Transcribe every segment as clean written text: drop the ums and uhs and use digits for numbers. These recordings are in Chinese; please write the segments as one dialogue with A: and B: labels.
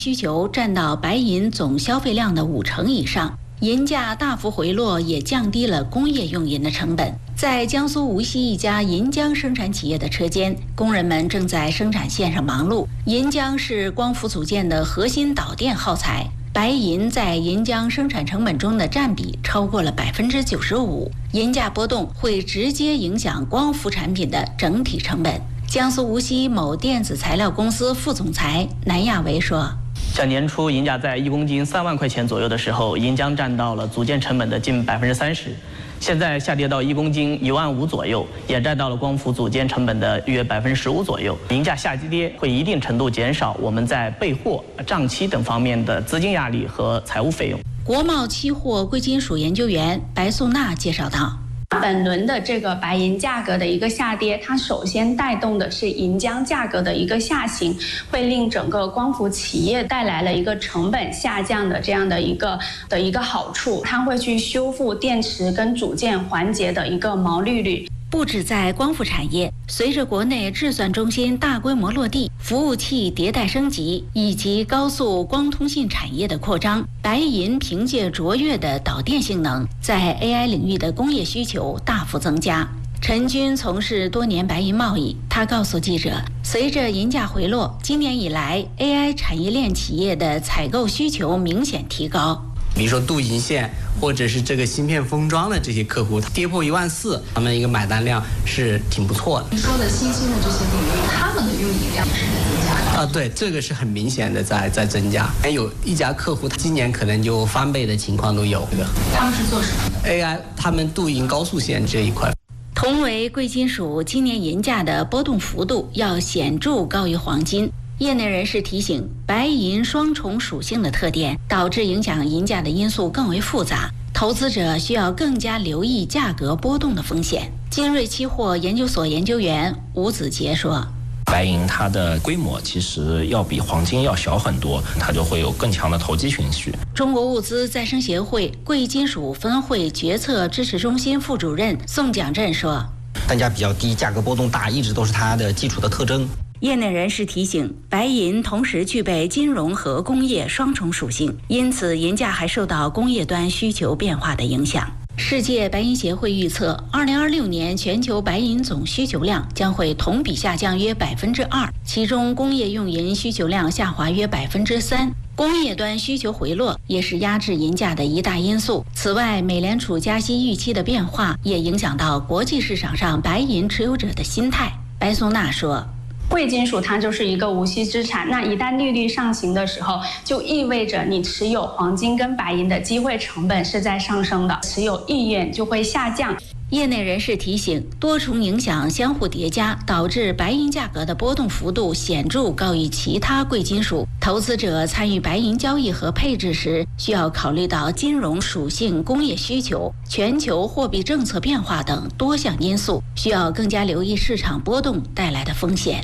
A: 需求占到白银总消费量的50%以上，银价大幅回落也降低了工业用银的成本。在江苏无锡一家银浆生产企业的车间，工人们正在生产线上忙碌。银浆是光伏组件的核心导电耗材，白银在银浆生产成本中的占比超过了95%，银价波动会直接影响光伏产品的整体成本。江苏无锡某电子材料公司副总裁南亚维说，
B: 像年初银价在1公斤3万块钱左右的时候，银浆占到了组件成本的近30%，现在下跌到1公斤1万5左右，也占到了光伏组件成本的约15%左右。银价下跌会一定程度减少我们在备货、账期等方面的资金压力和财务费用。
A: 国贸期货贵金属研究员白素娜介绍道，
C: 本轮的这个白银价格的一个下跌，它首先带动的是银浆价格的一个下行，会令整个光伏企业带来了一个成本下降的这样的一个好处，它会去修复电池跟组件环节的一个毛利率。
A: 不止在光伏产业，随着国内制算中心大规模落地、服务器迭代升级以及高速光通信产业的扩张，白银凭借卓越的导电性能，在 AI 领域的工业需求大幅增加。陈军从事多年白银贸易，他告诉记者，随着银价回落，今年以来 AI 产业链企业的采购需求明显提高。
D: 比如说镀银线或者是这个芯片封装的这些客户，跌破14000，他们一个买单量是挺不错的。
E: 你说的新兴的这些领域，他们的用银量是在增加的
D: 对，这个是很明显的在增加。有一家客户，他今年可能就翻倍的情况都有。
E: 他们是做什么的
D: ？AI， 他们镀银高速线这一块。
A: 同为贵金属，今年银价的波动幅度要显著高于黄金。业内人士提醒，白银双重属性的特点导致影响银价的因素更为复杂，投资者需要更加留意价格波动的风险。金瑞期货研究所研究员吴子杰说，
F: 白银它的规模其实要比黄金要小很多，它就会有更强的投机情绪。
A: 中国物资再生协会贵金属分会决策支持中心副主任宋蒋振说，
G: 单价比较低，价格波动大，一直都是它的基础的特征。
A: 业内人士提醒，白银同时具备金融和工业双重属性，因此银价还受到工业端需求变化的影响。世界白银协会预测，2026年全球白银总需求量将会同比下降约2%，其中工业用银需求量下滑约3%。工业端需求回落也是压制银价的一大因素。此外，美联储加息预期的变化也影响到国际市场上白银持有者的心态。白素娜说，
C: 贵金属它就是一个无息资产，那一旦利率上行的时候，就意味着你持有黄金跟白银的机会成本是在上升的，持有意愿就会下降。
A: 业内人士提醒，多重影响相互叠加，导致白银价格的波动幅度显著高于其他贵金属。投资者参与白银交易和配置时，需要考虑到金融属性、工业需求、全球货币政策变化等多项因素，需要更加留意市场波动带来的风险。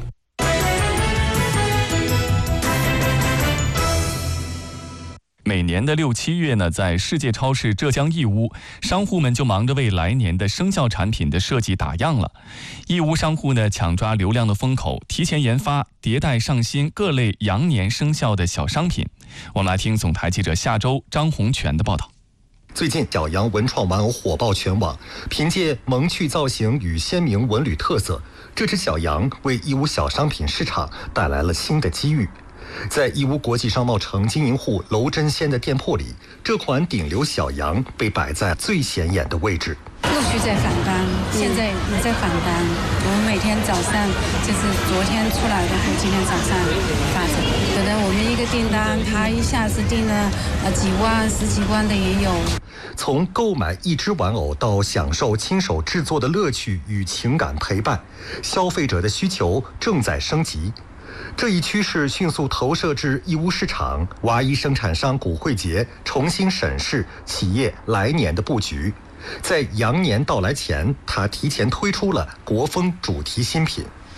H: 每年的6、7月呢，在世界超市浙江义乌，商户们就忙着为来年的生肖产品的设计打样了。义乌商户呢，抢抓流量的风口，提前研发、迭代上新各类羊年生肖的小商品。我们来听总台记者夏周、张洪全的报道。
I: 最近，小羊文创玩偶火爆全网，凭借萌趣造型与鲜明纹理特色，这只小羊为义乌小商品市场带来了新的机遇。在义乌国际商贸城经营户娄真仙的店铺里，这款顶流小羊被摆在最显眼的位置。
J: 陆续在返单，现在也在返单。我们每天早上就是昨天出来的和今天早上发走。可能我们一个订单，他一下子订了几万、10几万的也有。
I: 从购买一只玩偶到享受亲手制作的乐趣与情感陪伴，消费者的需求正在升级。这一趋势迅速投射至义乌市场，娃衣生产商古汇杰重新审视企业来年的布局。在羊年到来前，他提前推出了国风主题新品。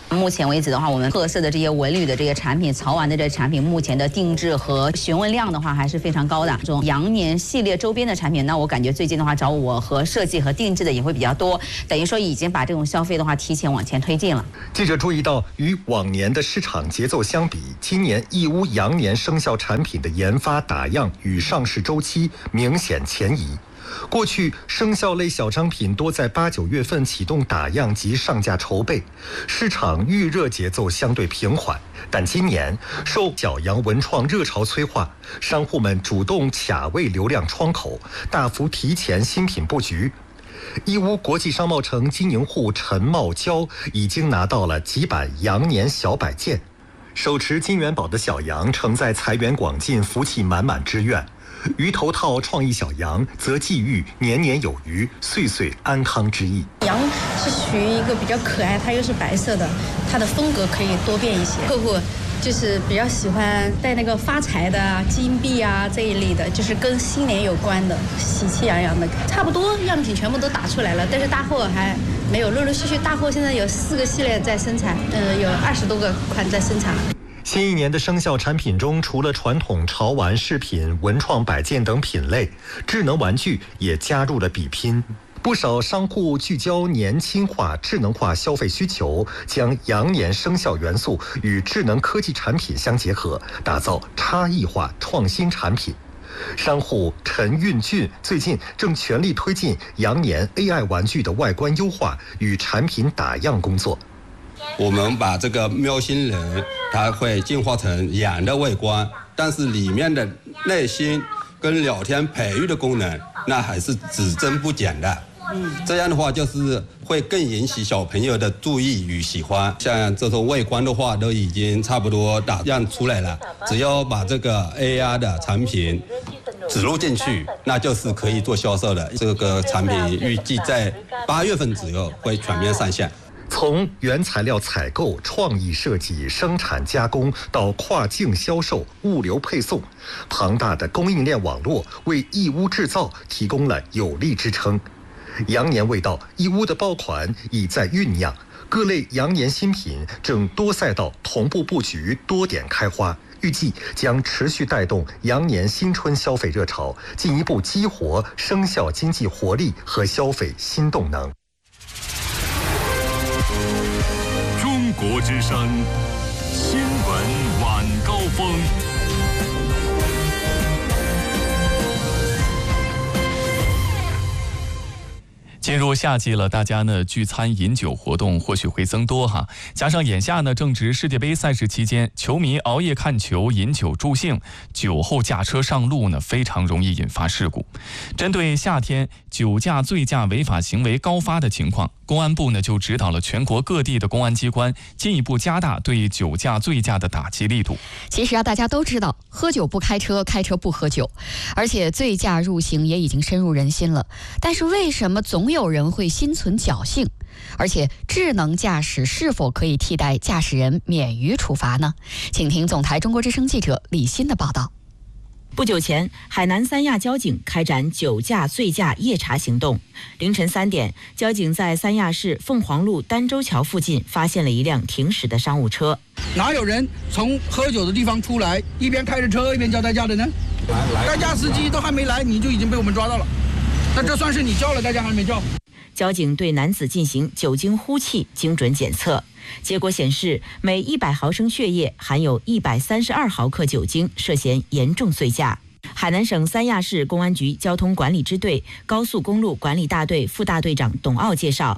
K: 目前为止的话，我们特色的这些文旅的这些产品、潮玩的这些产品，目前的定制和询问量的话还是非常高的。这种羊年系列周边的产品，那我感觉最近的话找我和设计和定制的也会比较多，等于说已经把这种消费的话提前往前推进了。
I: 记者注意到，与往年的市场节奏相比，今年义乌羊年生肖产品的研发打样与上市周期明显前移。过去生肖类小商品多在8、9月份启动打样及上架筹备，市场预热节奏相对平缓。但今年受小羊文创热潮催化，商户们主动卡位流量窗口，大幅提前新品布局。义乌国际商贸城经营户陈茂娇已经拿到了几版羊年小摆件，手持金元宝的小羊承载财源广进、福气满满之愿。鱼头套创意小羊则寄予年年有余、岁岁安康之意。
L: 羊是属于一个比较可爱，它又是白色的，它的风格可以多变一些。客户就是比较喜欢带那个发财的啊、金币啊这一类的，就是跟新年有关的，喜气洋洋的。差不多样品全部都打出来了，但是大货还没有，陆陆续续大货现在有4个系列在生产，有20多个款在生产。
I: 新一年的生肖产品中，除了传统潮玩饰品、文创摆件等品类，智能玩具也加入了比拼。不少商户聚焦年轻化、智能化消费需求，将羊年生肖元素与智能科技产品相结合，打造差异化创新产品。商户陈运俊最近正全力推进羊年 AI 玩具的外观优化与产品打样工作。
M: 我们把这个喵星人，它会进化成羊的外观，但是里面的内心跟聊天培育的功能，那还是只增不减的。这样的话就是会更引起小朋友的注意与喜欢。像这种外观的话，都已经差不多打样出来了，只要把这个 AR 的产品植入进去，那就是可以做销售的。这个产品预计在8月份左右会全面上线。
I: 从原材料采购、创意设计、生产加工到跨境销售、物流配送，庞大的供应链网络为义乌制造提供了有力支撑。羊年未到，义乌的爆款已在酝酿，各类羊年新品正多赛道同步布局，多点开花，预计将持续带动羊年新春消费热潮，进一步激活生肖经济活力和消费新动能。
N: 中国之声新闻晚高峰。
H: 进入夏季了，大家呢聚餐饮酒活动或许会增多哈。加上眼下呢正值世界杯赛事期间，球迷熬夜看球、饮酒助兴，酒后驾车上路呢非常容易引发事故。针对夏天酒驾、醉驾违法行为高发的情况，公安部呢就指导了全国各地的公安机关进一步加大对酒驾、醉驾的打击力度。
O: 其实大家都知道，喝酒不开车，开车不喝酒，而且醉驾入刑也已经深入人心了。但是为什么总有人会心存侥幸？而且智能驾驶是否可以替代驾驶人免于处罚呢？请听总台中国之声记者李欣的报道。
P: 不久前，海南三亚交警开展酒驾、醉驾夜查行动。凌晨3点，交警在三亚市凤凰路儋州桥附近发现了一辆停驶的商务车。
Q: 哪有人从喝酒的地方出来，一边开着车一边叫代驾的呢？代驾司机都还没来，你就已经被我们抓到了。那这算是你叫了，代驾还没叫。
P: 交警对男子进行酒精呼气精准检测，结果显示每100毫升血液含有132毫克酒精，涉嫌严重醉驾。海南省三亚市公安局交通管理支队高速公路管理大队副大队长董傲介绍，